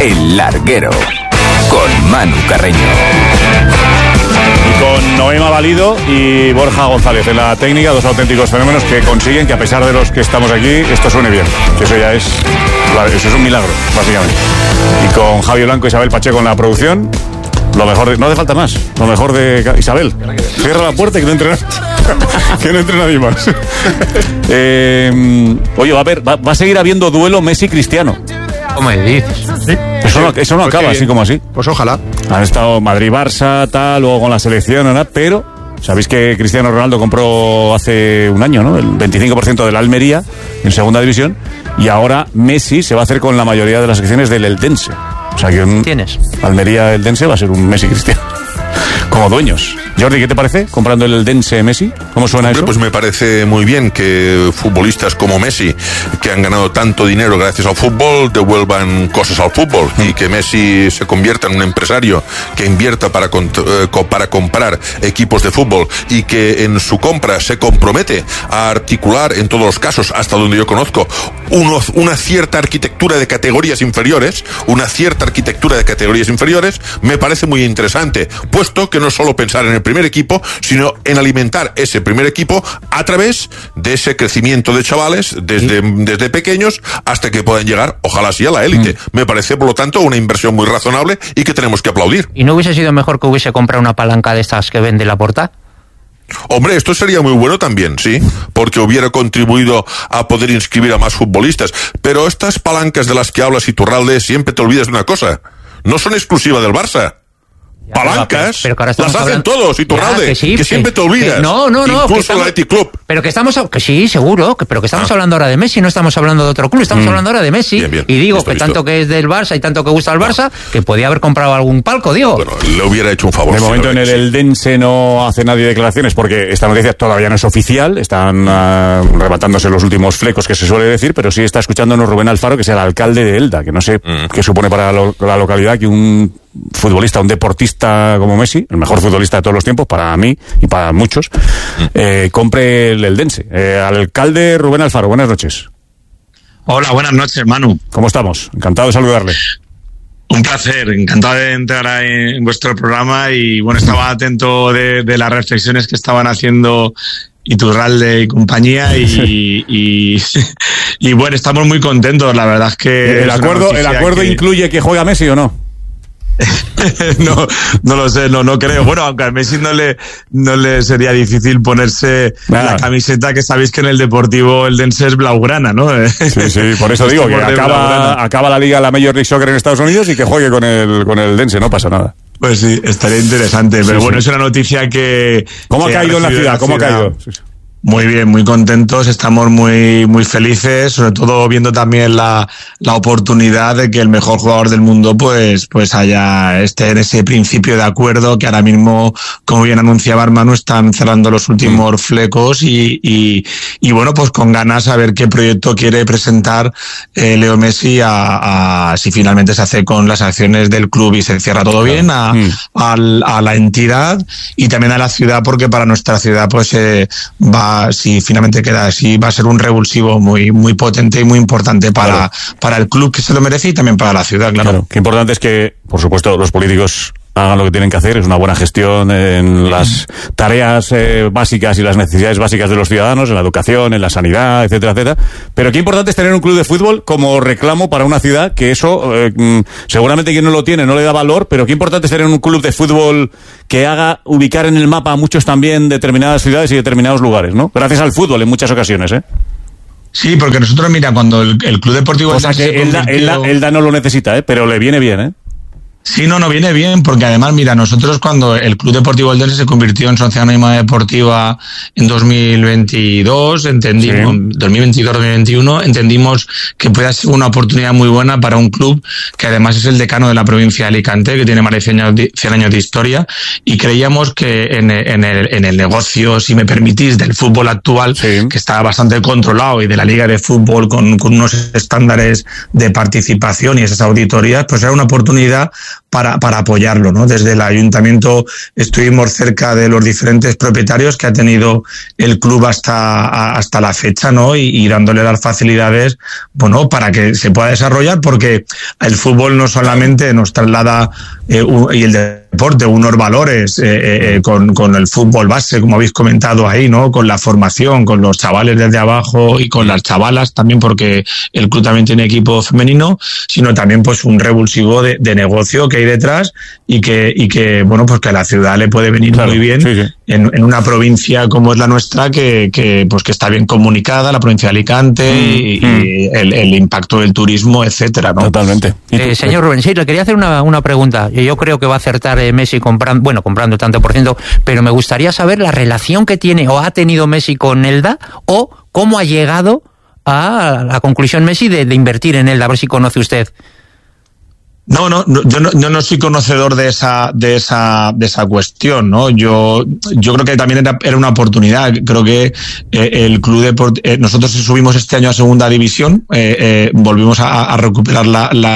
El Larguero, con Manu Carreño. Y con Noema Valido y Borja González en la técnica, dos auténticos fenómenos que consiguen que, a pesar de los que estamos aquí, esto suene bien. Que eso ya es un milagro, básicamente. Y con Javi Blanco y Isabel Pacheco en la producción. Lo mejor de... No hace falta más. Lo mejor de... Isabel, cierra la puerta y que no entre que no entre nadie más. Oye, va a seguir habiendo duelo Messi-Cristiano. ¿Cómo me dices? ¿Sí? Eso no acaba así como así. Pues ojalá. Han estado Madrid-Barça, tal, luego con la selección, ¿verdad? Pero sabéis que Cristiano Ronaldo compró hace un año, ¿no? El 25% de la Almería en segunda división. Y ahora Messi se va a hacer con la mayoría de las acciones del Eldense. O sea que ¿Tienes? Almería Eldense va a ser un Messi Cristiano como dueños. Jordi, ¿qué te parece comprando el Eldense Messi? ¿Cómo suena eso? Pues me parece muy bien que futbolistas como Messi, que han ganado tanto dinero gracias al fútbol, devuelvan cosas al fútbol, y que Messi se convierta en un empresario que invierta para comprar equipos de fútbol, y que en su compra se compromete a articular en todos los casos, hasta donde yo conozco, una cierta arquitectura de categorías inferiores, me parece muy interesante, puesto que no solo pensar en el primer equipo, sino en alimentar ese primer equipo a través de ese crecimiento de chavales desde pequeños hasta que puedan llegar, ojalá sí, a la élite. Me parece, por lo tanto, una inversión muy razonable y que tenemos que aplaudir. ¿Y no hubiese sido mejor que hubiese comprado una palanca de estas que vende Laporta? Hombre, esto sería muy bueno también, sí, porque hubiera contribuido a poder inscribir a más futbolistas. Pero estas palancas de las que hablas, Iturralde, siempre te olvidas de una cosa: no son exclusivas del Barça. Palancas, pero que ahora las hacen todos, Iturralde, que siempre te olvidas. No, incluso el Athletic Club. Pero que estamos, que sí, seguro, pero que estamos hablando ahora de Messi, no estamos hablando de otro club, estamos hablando ahora de Messi. Bien, y digo listo. tanto que es del Barça y tanto que gusta el Barça, que podía haber comprado algún palco, digo. Bueno, le hubiera hecho un favor. De momento en el Eldense no hace nadie declaraciones, porque esta noticia todavía no es oficial, están arrebatándose los últimos flecos que se suele decir, pero sí está escuchándonos Rubén Alfaro, que es el alcalde de Elda, que no sé qué supone para la localidad que un futbolista, un deportista como Messi, el mejor futbolista de todos los tiempos, para mí y para muchos, compre el Eldense. Alcalde Rubén Alfaro, buenas noches. Hola, buenas noches, Manu. ¿Cómo estamos? Encantado de saludarle. Un placer, encantado de entrar en vuestro programa, y bueno, estaba atento de las reflexiones que estaban haciendo Iturralde y compañía, y bueno, estamos muy contentos, la verdad es que... ¿El acuerdo incluye que juega Messi o no? No lo sé, no creo. Bueno, aunque a Messi no le sería difícil ponerse la camiseta, que sabéis que en el Deportivo Eldense es blaugrana, ¿no? Sí, por eso digo que acaba la liga, la Major League Soccer en Estados Unidos, y que juegue con el Eldense, no pasa nada. Pues sí, estaría interesante, pero bueno, es una noticia que... ¿Cómo ha caído en la ciudad? ¿Cómo ha caído? Muy bien, muy contentos, estamos muy felices, sobre todo viendo también la oportunidad de que el mejor jugador del mundo pues esté en ese principio de acuerdo, que ahora mismo, como bien anunciaba Manu, están cerrando los últimos flecos, y bueno, pues con ganas a ver qué proyecto quiere presentar Leo Messi si finalmente se hace con las acciones del club y se cierra todo bien, a la entidad y también a la ciudad, porque para nuestra ciudad pues si finalmente queda así, va a ser un revulsivo muy potente y muy importante para el club, que se lo merece, y también para la ciudad, claro. Qué importante es que, por supuesto, los políticos hagan lo que tienen que hacer, es una buena gestión en las tareas básicas y las necesidades básicas de los ciudadanos, en la educación, en la sanidad, etcétera, etcétera. Pero qué importante es tener un club de fútbol como reclamo para una ciudad, que eso seguramente quien no lo tiene no le da valor, pero qué importante es tener un club de fútbol que haga ubicar en el mapa a muchos también determinadas ciudades y determinados lugares, ¿no? Gracias al fútbol en muchas ocasiones, ¿eh? Sí, porque nosotros, mira, cuando el Club Deportivo... O sea que Elda no lo necesita, pero le viene bien, ¿eh? Sí, no viene bien, porque además, mira, nosotros cuando el Club Deportivo Eldense se convirtió en Sociedad Anónima Deportiva en 2022, 2022-2021, entendimos que podía ser una oportunidad muy buena para un club que además es el decano de la provincia de Alicante, que tiene más de 100 años de historia, y creíamos que en el negocio, si me permitís, del fútbol actual, que está bastante controlado, y de la liga de fútbol con unos estándares de participación y esas auditorías, pues era una oportunidad para apoyarlo, ¿no? Desde el ayuntamiento estuvimos cerca de los diferentes propietarios que ha tenido el club hasta la fecha, ¿no? Y dándole las facilidades, bueno, para que se pueda desarrollar, porque el fútbol no solamente nos traslada y el deporte unos valores con el fútbol base, como habéis comentado ahí, ¿no? Con la formación, con los chavales desde abajo y con las chavalas también, porque el club también tiene equipo femenino, sino también pues un revulsivo de negocio que hay detrás y que bueno, pues que a la ciudad le puede venir muy bien, sí. En una provincia como es la nuestra, que está bien comunicada, la provincia de Alicante, y el impacto del turismo, etcétera, ¿no? Totalmente. Señor Rubén, sí, le quería hacer una pregunta. Yo creo que va a acertar Messi comprando tanto por ciento, pero me gustaría saber la relación que tiene o ha tenido Messi con Elda, o cómo ha llegado a la conclusión Messi de invertir en Elda. A ver si conoce usted. No, yo no soy conocedor de esa cuestión, ¿no? Yo creo que también era una oportunidad. Creo que el club nosotros subimos este año a segunda división, volvimos a recuperar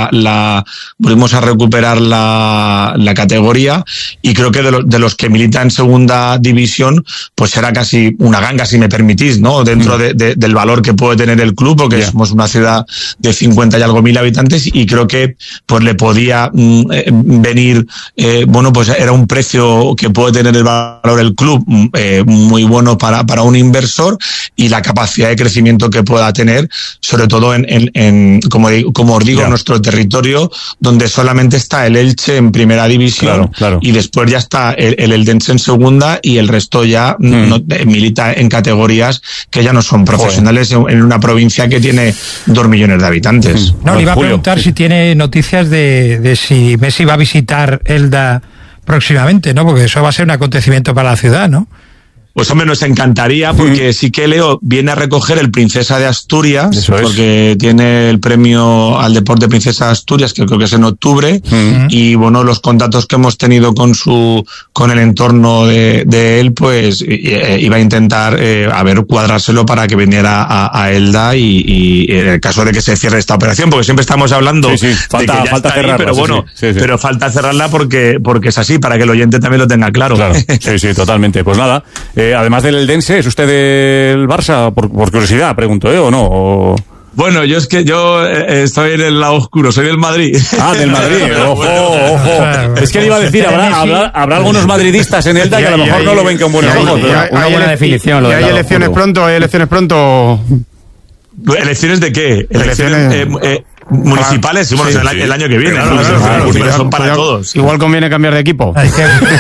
la categoría, y creo que de los que militan en segunda división, pues era casi una ganga, si me permitís, ¿no? Dentro del valor que puede tener el club, porque somos una ciudad de 50 y algo mil habitantes, y creo que pues le podía venir, bueno, pues era un precio que puede tener el valor del club muy bueno para un inversor, y la capacidad de crecimiento que pueda tener, sobre todo como os digo, en nuestro territorio, donde solamente está el Elche en primera división, claro. Y después ya está el Eldense en segunda, y el resto ya milita en categorías que ya no son profesionales en una provincia que tiene 2 millones de habitantes. No, le iba a preguntar si tiene noticias de si Messi va a visitar Elda próximamente, ¿no? Porque eso va a ser un acontecimiento para la ciudad, ¿no? Pues hombre, nos encantaría, porque sí que Leo viene a recoger el Princesa de Asturias, porque tiene el premio al deporte Princesa de Asturias, que creo que es en octubre, y bueno, los contactos que hemos tenido con el entorno de él, pues iba a intentar cuadrárselo para que viniera a Elda, y en el caso de que se cierre esta operación, porque siempre estamos hablando de que ya está ahí, pero bueno, pero falta cerrarla porque es así, para que el oyente también lo tenga claro. Sí, totalmente. Pues nada, además del Eldense, ¿es usted del Barça? Por curiosidad, pregunto, ¿o no? Bueno, yo estoy en el lado oscuro, soy del Madrid. Ah, del Madrid, ojo. Es que le iba a decir, habrá algunos madridistas en Elda que a lo mejor no lo ven con buenos ojos. Una buena definición. ¿Hay elecciones pronto? ¿Elecciones de qué? Elecciones municipales, bueno, el año que viene, claro, son para todos. Igual conviene cambiar de equipo. Hay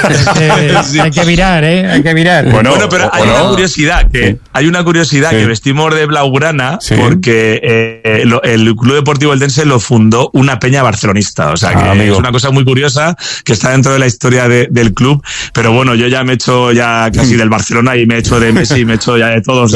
que virar, hay que virar. Bueno, pero hay una curiosidad, que vestimos de blaugrana, porque el Club Deportivo Eldense lo fundó una peña barcelonista, o sea que es una cosa muy curiosa que está dentro de la historia del club, pero bueno, yo ya me he hecho casi del Barcelona, y me he hecho de Messi, me he hecho ya de todos.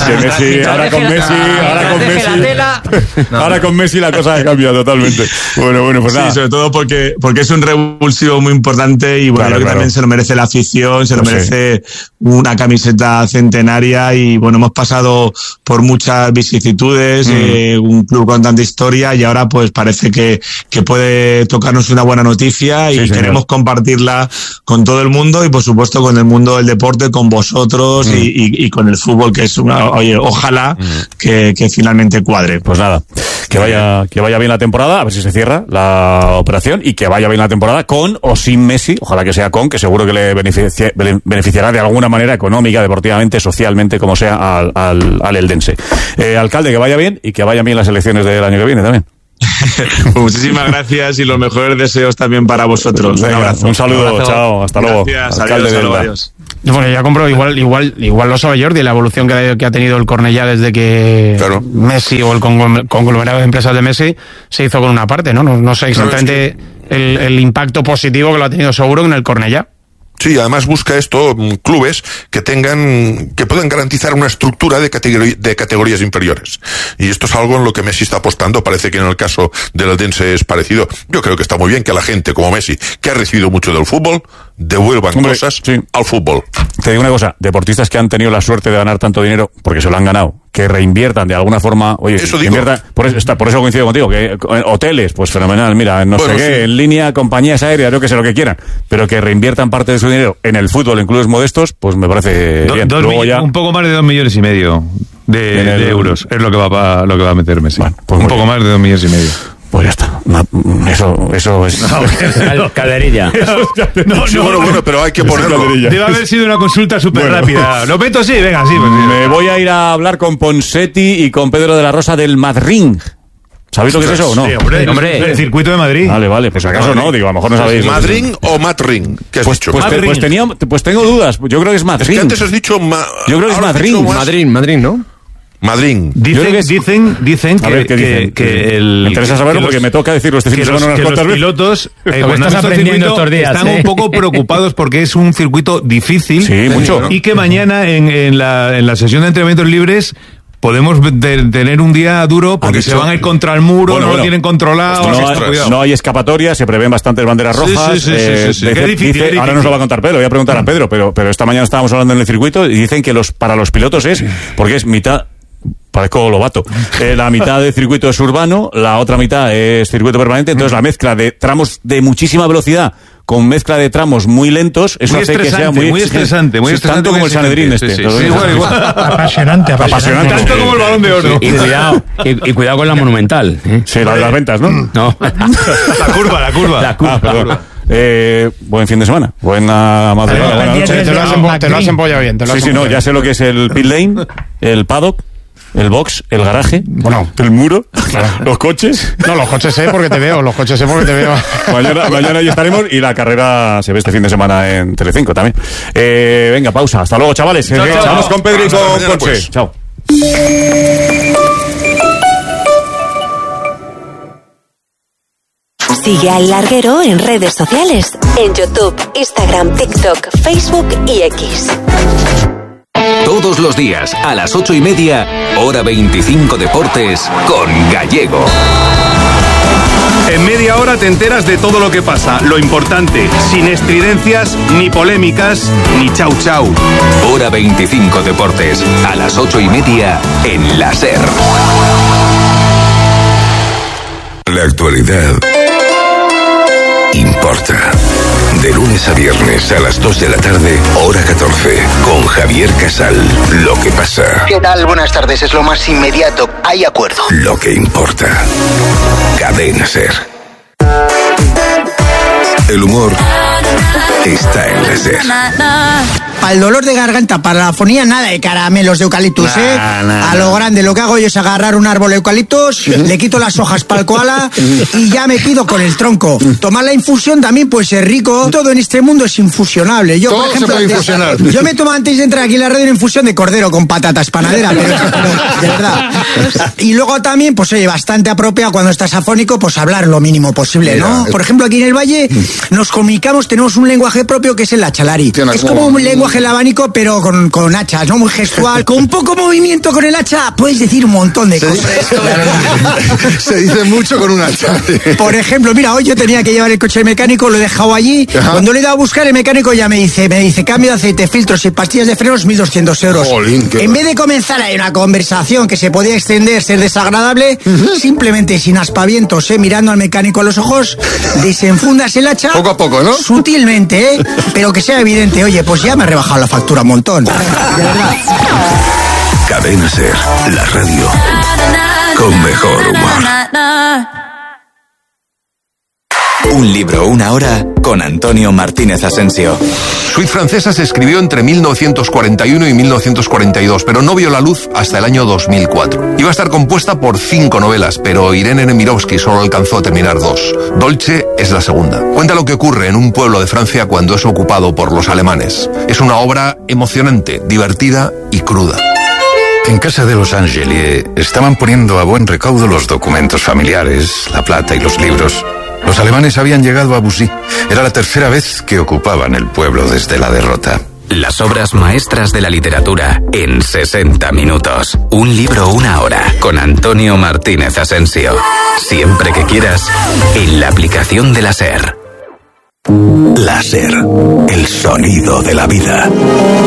Ahora con Messi la cosa ha cambiado totalmente. Bueno, pues nada. Sí, sobre todo porque es un revulsivo muy importante, y bueno, creo que también se lo merece la afición, se lo merece una camiseta centenaria, y bueno, hemos pasado por muchas vicisitudes, un club con tanta historia, y ahora pues parece que puede tocarnos una buena noticia, y queremos compartirla con todo el mundo, y por supuesto con el mundo del deporte, con vosotros, y con el fútbol, que es ojalá que finalmente cuadre. Pues nada, que vaya bien la temporada, a ver si se cierra la operación, y que vaya bien la temporada con o sin Messi, ojalá que sea con, que seguro que le beneficiará de alguna manera económica, deportivamente, socialmente, como sea, al Eldense. Alcalde, que vaya bien, y que vayan bien las elecciones del año que viene también. Muchísimas gracias, y los mejores deseos también para vosotros. Un abrazo. Un saludo, chao, hasta luego. Gracias, adiós. Bueno, ya compro, igual lo sabe Jordi, la evolución que ha tenido el Cornellá desde que Messi, o el conglomerado de empresas de Messi, se hizo con una parte, ¿no? No sé exactamente el impacto positivo que lo ha tenido seguro en el Cornellá. Sí, además busca esto clubes que puedan garantizar una estructura de categorías inferiores. Y esto es algo en lo que Messi está apostando. Parece que en el caso del Eldense es parecido. Yo creo que está muy bien que la gente como Messi, que ha recibido mucho del fútbol, devuelvan cosas al fútbol. Te digo una cosa, deportistas que han tenido la suerte de ganar tanto dinero, porque se lo han ganado, que reinviertan de alguna forma, oye, eso que digo. inviertan, por eso coincido contigo, que hoteles, pues fenomenal, mira, no sé qué, en línea, compañías aéreas, yo que sé lo que quieran, pero que reinviertan parte de su dinero en el fútbol, en clubes modestos, pues me parece bien. Luego ya... Un poco más de 2,5 millones de euros es lo que va a meter Messi. Bueno, pues un poco más de 2,5 millones. Pues ya está. Eso es. Calderilla. Bueno, pero hay que ponerlo. Debe haber sido una consulta súper rápida. ¿Lo meto? Sí, venga, sí. Pues, me voy a ir a hablar con Ponseti y con Pedro de la Rosa del Madrid. ¿Sabéis lo que es eso o no? Sí, hombre. El circuito de Madrid. Vale, pues acaso no, digo, a lo mejor no sabéis. ¿Madrid o Madrid? ¿Qué has dicho? Pues tengo dudas. Yo creo que es Madrid. Es que antes has dicho... Yo creo que es Madrid. Madrid, ¿no? Madrid. Dicen que el... Me interesa saberlo porque me toca decirlo este fin de semana unas cuantas veces. Pilotos cuando estás aprendiendo estos días, están un poco preocupados porque es un circuito difícil. Sí, mucho. Y que mañana en la sesión de entrenamientos libres podemos tener un día duro porque se van a ir contra el muro, lo tienen controlado. No hay escapatoria, se prevén bastantes banderas rojas. Sí. Qué difícil. Ahora nos lo va a contar Pedro, voy a preguntar a Pedro, pero esta mañana estábamos hablando en el circuito y dicen que para los pilotos porque es mitad... Parezco Lobato. La mitad del circuito es urbano, la otra mitad es circuito permanente, entonces la mezcla de tramos de muchísima velocidad con mezcla de tramos muy lentos, eso hace que sea muy estresante. Tanto como el Sanedrín igual. Apasionante. Tanto como el Balón de Oro. Y cuidado con la Monumental. Sí, la de las ventas, ¿no? No. La curva. Buen fin de semana. Buena madrugada, buena noche. Te lo has empollado bien. Sí, ya sé lo que es el pit lane, el paddock, el box, el garaje, el muro, los coches. No, los coches porque te veo. Mañana ahí estaremos y la carrera se ve este fin de semana en Telecinco también. Venga, pausa. Hasta luego, chavales. Vamos con Pedro y con Ponce. Pues. Chao. Sigue al Larguero en redes sociales, en YouTube, Instagram, TikTok, Facebook y X. Todos los días, a las 8:30, Hora 25 Deportes, con Gallego. En media hora te enteras de todo lo que pasa, lo importante, sin estridencias, ni polémicas, ni chau chau. Hora 25 Deportes, a las 8:30, en la SER. La actualidad importa. De lunes a viernes a las 2 de la tarde, hora 14, con Javier Casal. Lo que pasa. ¿Qué tal? Buenas tardes, es lo más inmediato. Hay acuerdo. Lo que importa. Cadena SER. El humor está en la SER. Para el dolor de garganta, para la afonía, nada de caramelos de eucaliptus, A lo grande, lo que hago yo es agarrar un árbol de eucaliptus, le quito las hojas para el koala y ya me quedo con el tronco. Tomar la infusión también puede ser rico. Todo en este mundo es infusionable. Yo, todo por ejemplo, se puede infusionar. Yo me tomo antes de entrar aquí en la radio una infusión de cordero con patatas panadera, pero de verdad. Y luego también, pues oye, bastante apropiado cuando estás afónico, pues hablar lo mínimo posible, ¿no? Por ejemplo, aquí en el Valle nos comunicamos, tenemos un lenguaje propio que es el hachalari. Es como un lenguaje el abanico, pero con hachas, ¿no? Muy gestual. Con poco movimiento con el hacha puedes decir un montón de cosas. Se dice mucho con un hacha. Por ejemplo, mira, hoy yo tenía que llevar el coche mecánico, lo he dejado allí. Ajá. Cuando le he dado a buscar, el mecánico ya me dice, cambio de aceite, filtros y pastillas de frenos, 1.200 euros. Jolín, en vez de comenzar ahí una conversación que se podía extender, ser desagradable, simplemente sin aspavientos, mirando al mecánico a los ojos, desenfundas el hacha. Poco a poco, ¿no? Sutilmente, pero que sea evidente. Oye, pues ya me ha rebajado la factura un montón. De verdad. Cadena SER, la radio con mejor humor. Un libro, una hora, con Antonio Martínez Asensio. Suite Francesa se escribió entre 1941 y 1942, pero no vio la luz hasta el año 2004. Iba a estar compuesta por 5 novelas, pero Irene Nemirovsky solo alcanzó a terminar 2. Dolce es la segunda. Cuenta lo que ocurre en un pueblo de Francia cuando es ocupado por los alemanes. Es una obra emocionante, divertida y cruda. En casa de los Angeli estaban poniendo a buen recaudo los documentos familiares, la plata y los libros. Los alemanes habían llegado a Bussy. Era la tercera vez que ocupaban el pueblo desde la derrota. Las obras maestras de la literatura en 60 minutos. Un libro, una hora, con Antonio Martínez Asensio. Siempre que quieras, en la aplicación de la SER. Láser, el sonido de la vida.